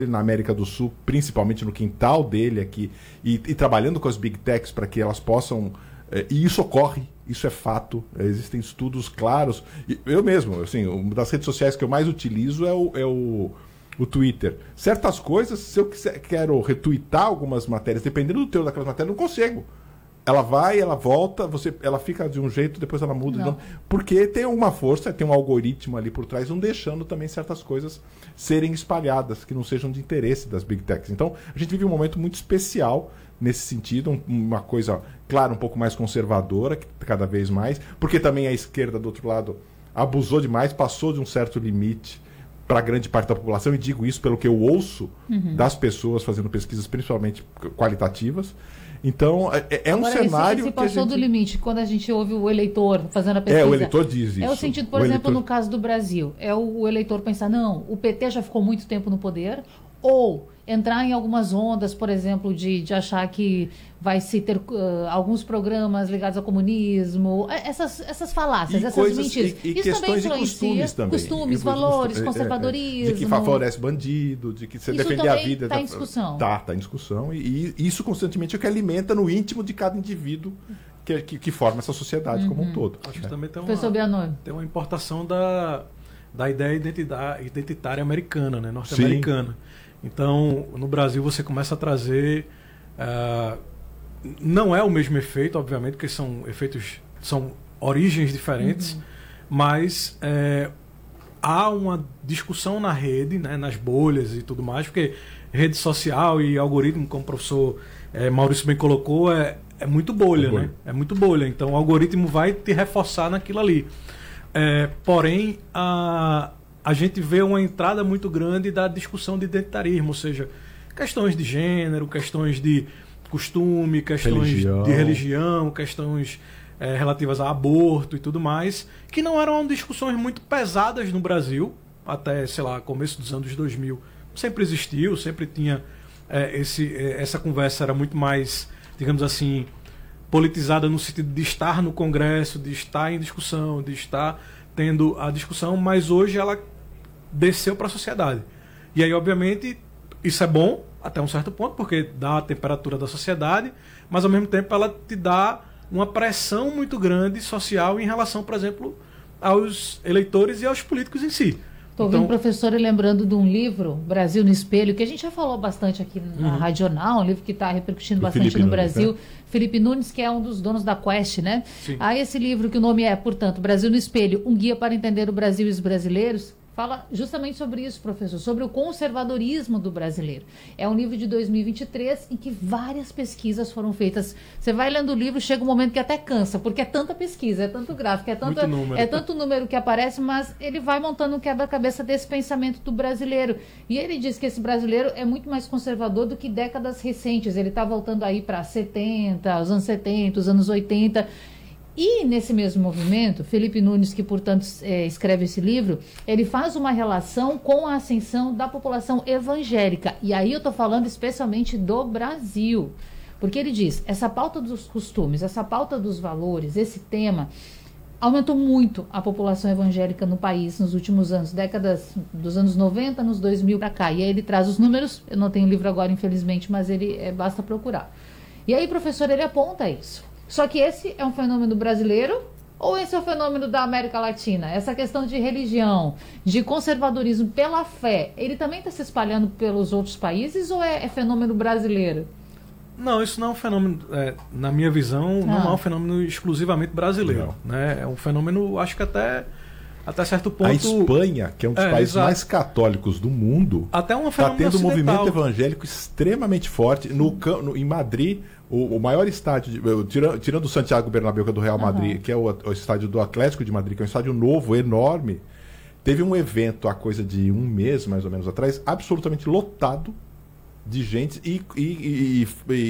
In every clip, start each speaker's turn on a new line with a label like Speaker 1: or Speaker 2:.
Speaker 1: na América do Sul, principalmente no quintal dele aqui, e trabalhando com as Big Techs para que elas possam... E isso ocorre, isso é fato, existem estudos claros. Eu mesmo, assim, uma das redes sociais que eu mais utilizo é o Twitter. Certas coisas, se eu quero retweetar algumas matérias, dependendo do teor daquelas matérias, eu não consigo. Ela vai, ela volta, ela fica de um jeito, depois ela muda. Então, porque tem uma força, tem um algoritmo ali por trás, não deixando também certas coisas serem espalhadas, que não sejam de interesse das Big Techs. Então, a gente vive um momento muito especial nesse sentido, uma coisa, claro, um pouco mais conservadora, cada vez mais, porque também a esquerda, do outro lado, abusou demais, passou de um certo limite para grande parte da população, e digo isso pelo que eu ouço das pessoas fazendo pesquisas, principalmente qualitativas. Então, é um cenário
Speaker 2: esse passou do limite, quando a gente ouve o eleitor fazendo a pesquisa.
Speaker 1: O eleitor diz isso.
Speaker 2: É o sentido, por exemplo, no caso do Brasil, é o eleitor pensar, não, o PT já ficou muito tempo no poder, ou entrar em algumas ondas, por exemplo, de achar que vai se ter alguns programas ligados ao comunismo, essas falácias, essas mentiras.
Speaker 1: E isso questões também influencia, de
Speaker 2: costumes, valores, conservadorismo.
Speaker 1: De que favorece bandido, de que você defender a vida.
Speaker 2: Está em discussão.
Speaker 1: Está em discussão. E isso constantemente é o que alimenta no íntimo de cada indivíduo que forma essa sociedade como um todo.
Speaker 3: Acho que também tem uma importação da ideia identitária americana, né, norte-americana. Sim. Então, no Brasil você começa a trazer... não é o mesmo efeito, obviamente, porque são origens diferentes, mas há uma discussão na rede, né, nas bolhas e tudo mais, porque rede social e algoritmo, como o professor Maurício bem colocou, é muito bolha, né? É muito bolha. Então, o algoritmo vai te reforçar naquilo ali. Porém, a gente vê uma entrada muito grande da discussão de identitarismo, ou seja, questões de gênero, questões de costume, questões de religião, questões relativas a aborto e tudo mais, que não eram discussões muito pesadas no Brasil, até, sei lá, começo dos anos 2000. Sempre existiu, sempre tinha essa conversa era muito mais, digamos assim, politizada no sentido de estar no Congresso, de estar em discussão, de estar tendo a discussão, mas hoje ela desceu para a sociedade. E aí, obviamente, isso é bom até um certo ponto, porque dá a temperatura da sociedade, mas ao mesmo tempo ela te dá uma pressão muito grande social em relação, por exemplo, aos eleitores e aos políticos em si.
Speaker 2: Estou ouvindo o professor e lembrando de um livro, Brasil no Espelho, que a gente já falou bastante aqui na Radional, um livro que está repercutindo bastante Felipe no Nunes, Brasil. Né? Felipe Nunes, que é um dos donos da Quest, né? Sim. Aí esse livro, que o nome é, portanto, Brasil no Espelho, um guia para entender o Brasil e os brasileiros, fala justamente sobre isso, professor, sobre o conservadorismo do brasileiro. É um livro de 2023 em que várias pesquisas foram feitas. Você vai lendo o livro, chega um momento que até cansa, porque é tanta pesquisa, é tanto gráfico, tanto número que aparece, mas ele vai montando um quebra-cabeça desse pensamento do brasileiro. E ele diz que esse brasileiro é muito mais conservador do que décadas recentes. Ele está voltando aí para 70, os anos 70, os anos 80... E nesse mesmo movimento, Felipe Nunes, que portanto escreve esse livro, ele faz uma relação com a ascensão da população evangélica. E aí eu estou falando especialmente do Brasil. Porque ele diz, essa pauta dos costumes, essa pauta dos valores, esse tema, aumentou muito a população evangélica no país nos últimos anos, décadas dos anos 90, nos 2000 para cá. E aí ele traz os números, eu não tenho o livro agora, infelizmente, mas ele basta procurar. E aí, professor, ele aponta isso. Só que esse é um fenômeno brasileiro ou esse é um fenômeno da América Latina? Essa questão de religião, de conservadorismo pela fé, ele também está se espalhando pelos outros países ou é fenômeno brasileiro?
Speaker 3: Não, isso não é um fenômeno, na minha visão, não é um fenômeno exclusivamente brasileiro. Né? É um fenômeno, acho que até certo ponto...
Speaker 1: A Espanha, que é um dos países mais católicos do mundo, está tendo um movimento evangélico extremamente forte. Em Madrid, o maior estádio, tirando o Santiago Bernabéu, que é do Real Madrid, que é o estádio do Atlético de Madrid, que é um estádio novo, enorme, teve um evento há coisa de um mês, mais ou menos, atrás, absolutamente lotado de gente e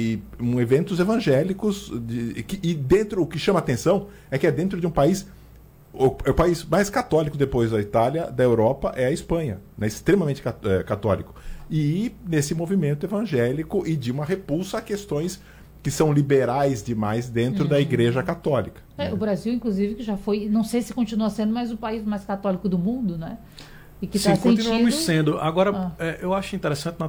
Speaker 1: eventos evangélicos. E dentro, o que chama atenção é que é dentro de um país... O país mais católico depois da Itália, da Europa, é a Espanha, né? Extremamente católico. E nesse movimento evangélico e de uma repulsa a questões que são liberais demais dentro da Igreja Católica.
Speaker 2: O Brasil, inclusive, que já foi, não sei se continua sendo, mas o país mais católico do mundo, né? E que
Speaker 3: sim, continuamos sendo. Agora, eu acho interessante